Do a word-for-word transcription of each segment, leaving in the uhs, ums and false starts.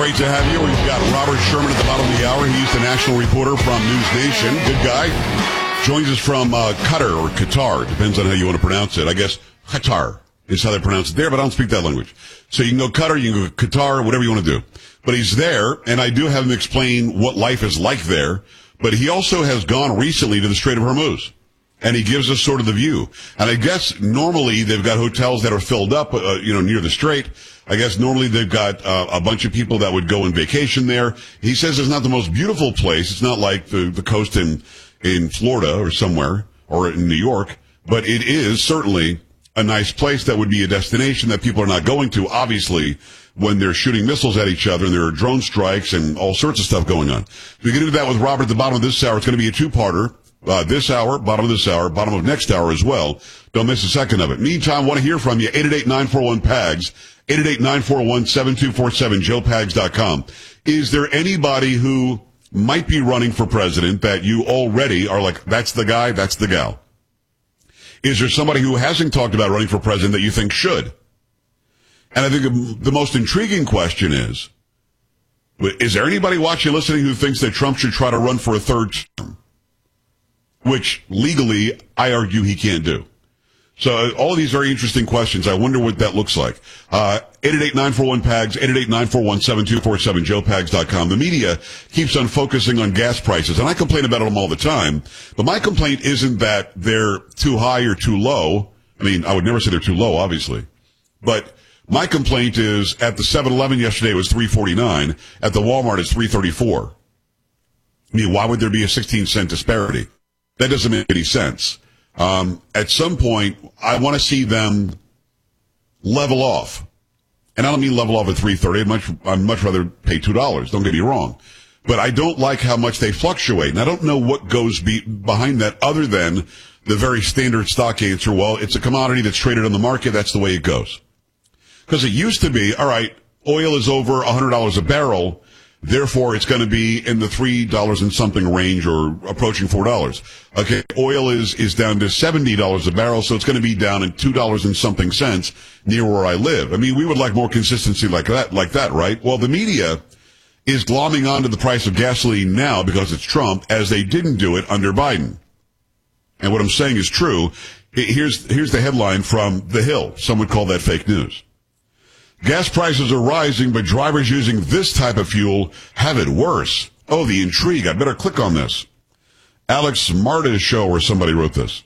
great to have you. We've got Robert Sherman at the bottom of the hour. He's the national reporter from News Nation. Good guy. Joins us from uh, Qatar or Qatar. Depends on how you want to pronounce it. I guess Qatar is how they pronounce it there, but I don't speak that language. So you can go Qatar, you can go Qatar, whatever you want to do. But he's there, and I do have him explain what life is like there. But he also has gone recently to the Strait of Hormuz. And he gives us sort of the view. And I guess normally they've got hotels that are filled up, uh, you know, near the strait. I guess normally they've got uh, a bunch of people that would go on vacation there. He says it's not the most beautiful place. It's not like the, the coast in, in Florida or somewhere or in New York, but it is certainly a nice place that would be a destination that people are not going to, obviously, when they're shooting missiles at each other and there are drone strikes and all sorts of stuff going on. We get into that with Robert at the bottom of this hour. It's going to be a two-parter. Uh, this hour, bottom of this hour, bottom of next hour as well. Don't miss a second of it. Meantime, want to hear from you. eight eight eight, nine four one, P A G S. eight eight eight, nine four one, seven two four seven, joe pags dot com. Is there anybody who might be running for president that you already are like, that's the guy, that's the gal? Is there somebody who hasn't talked about running for president that you think should? And I think the most intriguing question is, is there anybody watching, listening, who thinks that Trump should try to run for a third term? Which legally, I argue he can't do. So uh, all of these very interesting questions. I wonder what that looks like. Uh, eight eight eight, nine four one, P A G S, eight eight eight, nine four one, seven two four seven, joe pags dot com. The media keeps on focusing on gas prices, and I complain about them all the time. But my complaint isn't that they're too high or too low. I mean, I would never say they're too low, obviously. But my complaint is at the seven eleven yesterday it was three forty-nine. At the Walmart it's three thirty-four. I mean, why would there be a sixteen cent disparity? That doesn't make any sense. Um, at some point, I want to see them level off. And I don't mean level off at three thirty. I'd much, I'd much rather pay two dollars. Don't get me wrong. But I don't like how much they fluctuate. And I don't know what goes be, behind that other than the very standard stock answer. Well, it's a commodity that's traded on the market. That's the way it goes. Because it used to be, all right, oil is over one hundred dollars a barrel. Therefore, it's going to be in the three dollars and something range or approaching four dollars. Okay, oil is, is down to seventy dollars a barrel, so it's going to be down in two dollars and something cents near where I live. I mean, we would like more consistency like that, like that, right? Well, the media is glomming onto the price of gasoline now because it's Trump, as they didn't do it under Biden. And what I'm saying is true. Here's, here's the headline from The Hill. Some would call that fake news. Gas prices are rising, but drivers using this type of fuel have it worse. Oh, the intrigue. I better click on this. Alex Marta's show where somebody wrote this.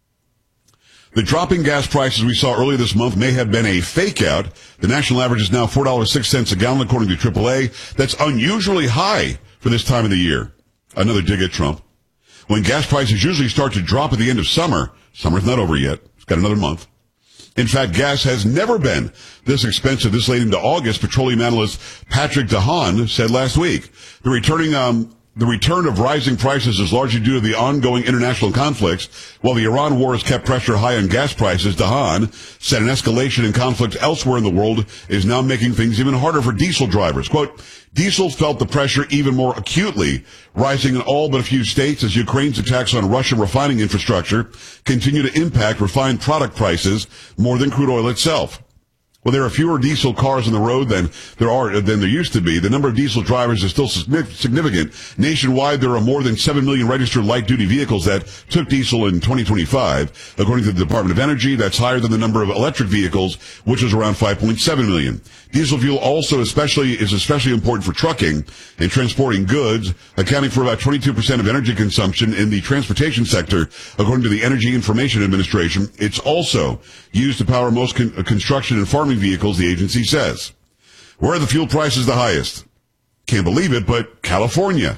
The dropping gas prices we saw earlier this month may have been a fake out. The national average is now four dollars and six cents a gallon, according to triple A. That's unusually high for this time of the year. Another dig at Trump. When gas prices usually start to drop at the end of summer, summer's not over yet. It's got another month. In fact, gas has never been this expensive this late into August, petroleum analyst Patrick DeHaan said last week. The returning, um, the return of rising prices is largely due to the ongoing international conflicts. While the Iran war has kept pressure high on gas prices, DeHaan said an escalation in conflict elsewhere in the world is now making things even harder for diesel drivers. Quote, diesel felt the pressure even more acutely, rising in all but a few states as Ukraine's attacks on Russian refining infrastructure continue to impact refined product prices more than crude oil itself. Well, there are fewer diesel cars on the road than there are than there used to be. The number of diesel drivers is still significant. Nationwide, there are more than seven million registered light-duty vehicles that took diesel in twenty twenty-five. According to the Department of Energy, that's higher than the number of electric vehicles, which is around five point seven million. Diesel fuel also especially is especially important for trucking and transporting goods, accounting for about twenty-two percent of energy consumption in the transportation sector, according to the Energy Information Administration. It's also used to power most con- construction and farming vehicles, the agency says. Where are the fuel prices the highest? Can't believe it, but California.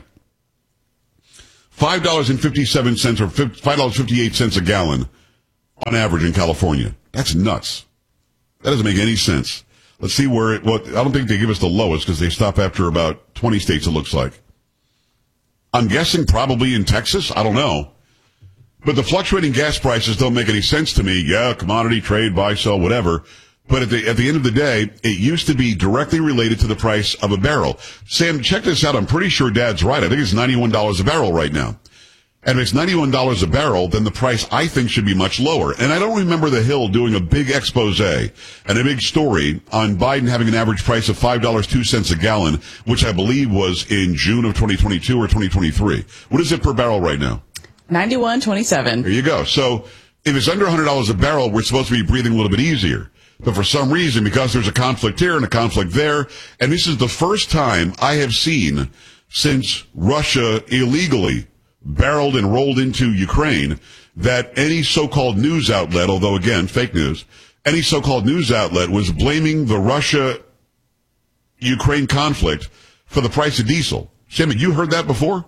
five dollars and fifty-seven cents or five dollars and fifty-eight cents a gallon on average in California. That's nuts. That doesn't make any sense. Let's see where it, well, I don't think they give us the lowest because they stop after about twenty states, it looks like. I'm guessing probably in Texas. I don't know. But the fluctuating gas prices don't make any sense to me. Yeah, commodity, trade, buy, sell, whatever. But at the, at the end of the day, it used to be directly related to the price of a barrel. Sam, check this out. I'm pretty sure Dad's right. I think it's ninety-one dollars a barrel right now. And if it's ninety-one dollars a barrel, then the price, I think, should be much lower. And I don't remember the Hill doing a big expose and a big story on Biden having an average price of five dollars and two cents a gallon, which I believe was in June of twenty twenty-two or twenty twenty-three. What is it per barrel right now? ninety-one twenty-seven. There you go. So if it's under one hundred dollars a barrel, we're supposed to be breathing a little bit easier. But for some reason, because there's a conflict here and a conflict there, and this is the first time I have seen since Russia illegally barreled and rolled into Ukraine that any so-called news outlet, although again, fake news, any so-called news outlet was blaming the Russia-Ukraine conflict for the price of diesel. Sammy, you heard that before?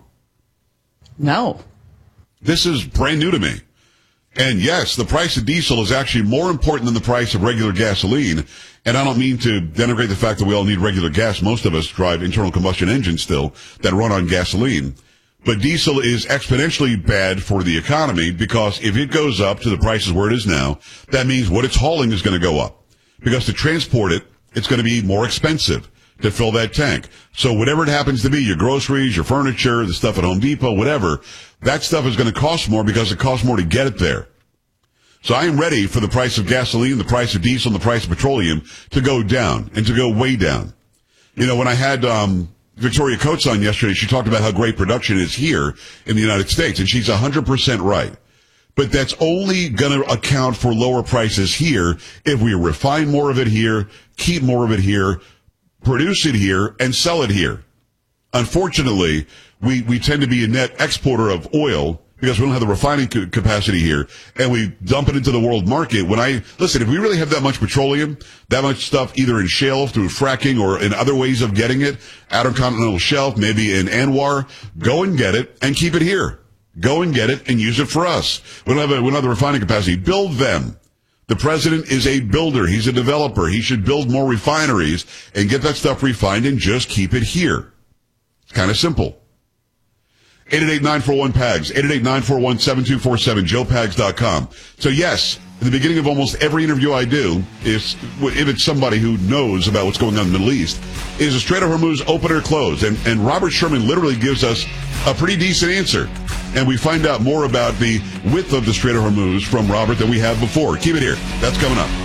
No. This is brand new to me. And yes, the price of diesel is actually more important than the price of regular gasoline. And I don't mean to denigrate the fact that we all need regular gas. Most of us drive internal combustion engines still that run on gasoline. But diesel is exponentially bad for the economy because if it goes up to the prices where it is now, that means what it's hauling is going to go up. Because to transport it, it's going to be more expensive to fill that tank. So whatever it happens to be, your groceries, your furniture, the stuff at Home Depot, whatever, that stuff is going to cost more because it costs more to get it there. So I am ready for the price of gasoline, the price of diesel, and the price of petroleum to go down and to go way down. You know, when I had, um, Victoria Coates on yesterday, she talked about how great production is here in the United States, and she's one hundred percent right. But that's only going to account for lower prices here if we refine more of it here, keep more of it here, produce it here, and sell it here. Unfortunately, we, we tend to be a net exporter of oil because we don't have the refining capacity here, and we dump it into the world market. When I, listen, if we really have that much petroleum, that much stuff either in shale through fracking or in other ways of getting it, outer continental shelf, maybe in Anwar, go and get it and keep it here. Go and get it and use it for us. We don't have, a, we don't have the refining capacity. Build them. The president is a builder. He's a developer. He should build more refineries and get that stuff refined and just keep it here. It's kind of simple. eight eight eight, nine four one, P A G S, eight eight eight, nine four one, seven two four seven, joe pags dot com. So yes, at the beginning of almost every interview I do, is, if it's somebody who knows about what's going on in the Middle East, is a Strait of Hormuz open or closed? And, and Robert Sherman literally gives us a pretty decent answer. And we find out more about the width of the Strait of Hormuz from Robert than we have before. Keep it here. That's coming up.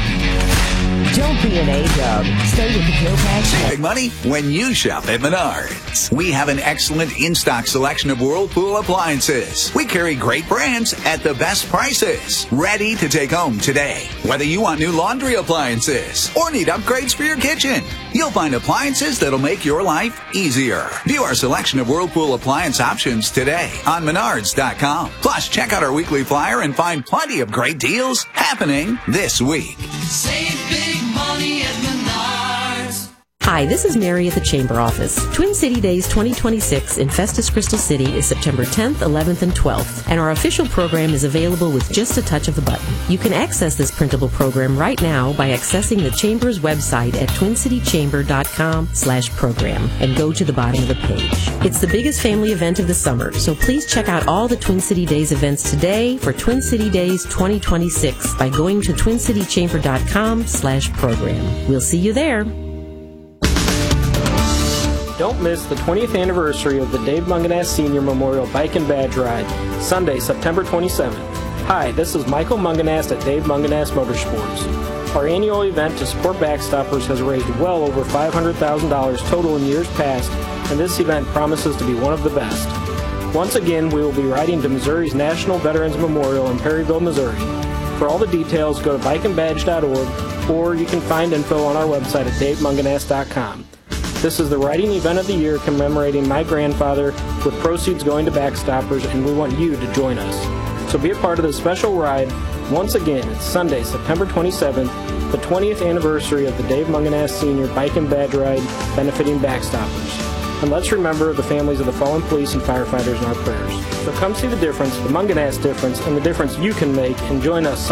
Don't be an A-dub. Stay with the Joe Pags. Save money when you shop at Menards. We have an excellent in-stock selection of Whirlpool appliances. We carry great brands at the best prices. Ready to take home today. Whether you want new laundry appliances or need upgrades for your kitchen, you'll find appliances that'll make your life easier. View our selection of Whirlpool appliance options today on menards dot com. Plus, check out our weekly flyer and find plenty of great deals happening this week. Save big money at Menards. Hi, this is Mary at the Chamber Office. Twin City Days twenty twenty-six in Festus Crystal City is September tenth, eleventh, and twelfth, and our official program is available with just a touch of a button. You can access this printable program right now by accessing the Chamber's website at twin city chamber dot com slash program and go to the bottom of the page. It's the biggest family event of the summer, so please check out all the Twin City Days events today for Twin City Days twenty twenty-six by going to twin city chamber dot com slash program. We'll see you there. Don't miss the twentieth anniversary of the Dave Munganast Senior Memorial Bike and Badge Ride, Sunday, September twenty-seventh. Hi, this is Michael Munganast at Dave Munganast Motorsports. Our annual event to support Backstoppers has raised well over five hundred thousand dollars total in years past, and this event promises to be one of the best. Once again, we will be riding to Missouri's National Veterans Memorial in Perryville, Missouri. For all the details, go to bike and badge dot org, or you can find info on our website at dave munganast dot com. This is the riding event of the year commemorating my grandfather, with proceeds going to Backstoppers, and we want you to join us. So be a part of this special ride. Once again, it's Sunday, September twenty-seventh, the twentieth anniversary of the Dave Munganast Senior Bike and Badge Ride benefiting Backstoppers. And let's remember the families of the fallen police and firefighters in our prayers. So come see the difference, the Munganast difference, and the difference you can make, and join us